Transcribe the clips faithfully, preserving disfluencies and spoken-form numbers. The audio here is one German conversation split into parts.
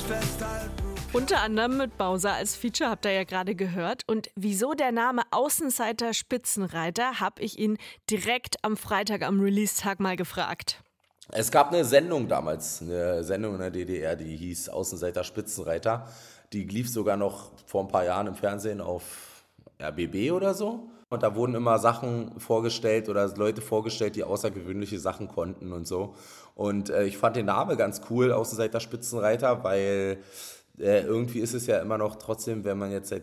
Unter anderem mit Bowser als Feature, habt ihr ja gerade gehört. Und wieso der Name Außenseiter Spitzenreiter, habe ich ihn direkt am Freitag am Release-Tag mal gefragt. Es gab eine Sendung damals, eine Sendung in der D D R, die hieß Außenseiter Spitzenreiter. Die lief sogar noch vor ein paar Jahren im Fernsehen auf R B B oder so. Und da wurden immer Sachen vorgestellt oder Leute vorgestellt, die außergewöhnliche Sachen konnten und so. Und äh, ich fand den Namen ganz cool, Außenseiter Spitzenreiter, weil äh, irgendwie ist es ja immer noch trotzdem, wenn man jetzt seit,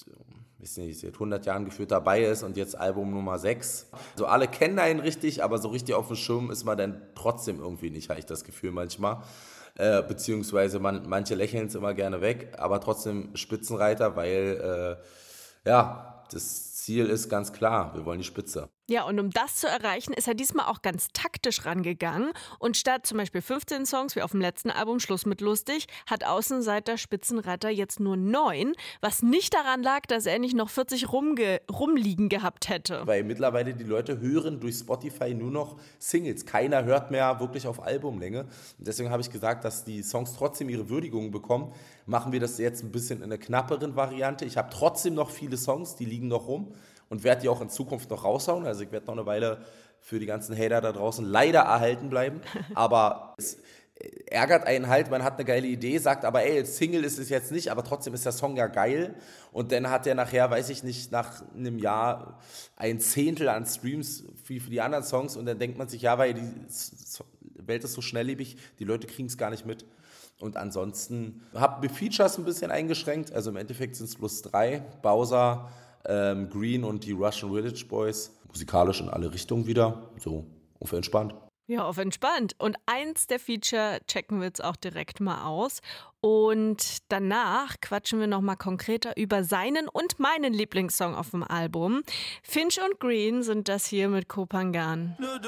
weiß nicht, seit hundert Jahren gefühlt dabei ist und jetzt Album Nummer sechs. Also alle kennen einen richtig, aber so richtig auf dem Schirm ist man dann trotzdem irgendwie nicht, habe ich das Gefühl manchmal. Äh, beziehungsweise man, manche lächeln es immer gerne weg, aber trotzdem Spitzenreiter, weil äh, ja, das Ziel ist ganz klar, wir wollen die Spitze. Ja, und um das zu erreichen, ist er diesmal auch ganz taktisch rangegangen. Und statt zum Beispiel fünfzehn Songs wie auf dem letzten Album Schluss mit lustig, hat Außenseiter Spitzenreiter jetzt nur neun, was nicht daran lag, dass er nicht noch vierzig rumge- rumliegen gehabt hätte. Weil mittlerweile die Leute hören durch Spotify nur noch Singles. Keiner hört mehr wirklich auf Albumlänge. Und deswegen habe ich gesagt, dass die Songs trotzdem ihre Würdigung bekommen. Machen wir das jetzt ein bisschen in einer knapperen Variante. Ich habe trotzdem noch viele Songs, die liegen noch rum. Und werde die auch in Zukunft noch raushauen. Also ich werde noch eine Weile für die ganzen Hater da draußen leider erhalten bleiben. Aber es ärgert einen halt, man hat eine geile Idee, sagt aber, ey, Single ist es jetzt nicht, aber trotzdem ist der Song ja geil. Und dann hat der nachher, weiß ich nicht, nach einem Jahr ein Zehntel an Streams wie für die anderen Songs. Und dann denkt man sich, ja, weil die Welt ist so schnelllebig, die Leute kriegen es gar nicht mit. Und ansonsten habe ich Features ein bisschen eingeschränkt. Also im Endeffekt sind es bloß drei. Bowser, Ähm, Green und die Russian Village Boys. Musikalisch in alle Richtungen wieder. So, auf entspannt. Ja, auf entspannt. Und eins der Feature checken wir jetzt auch direkt mal aus. Und danach quatschen wir nochmal konkreter über seinen und meinen Lieblingssong auf dem Album. Finch und Green sind das hier mit Kopangan.